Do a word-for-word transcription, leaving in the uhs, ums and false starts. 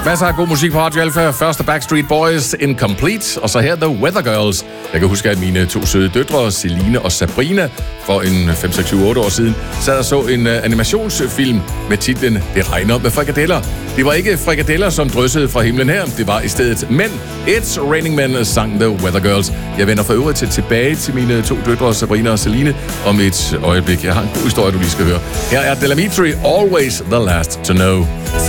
Masser af god musik på Radio Alpha. Første Backstreet Boys, Incomplete, og så her The Weather Girls. Jeg kan huske, at mine to søde døtre, Celine og Sabrina, for en fem, seks, syv, otte år siden, sad og så en uh, animationsfilm med titlen Det regner med frikadeller. Det var ikke frikadeller, som dryssede fra himlen her. Det var i stedet mænd. It's Raining Men sang The Weather Girls. Jeg vender for øvrigt til tilbage til mine to døtre, Sabrina og Celine, om et øjeblik. Jeg har en god historie, du lige skal høre. Her er Delamitri, Always the Last to Know.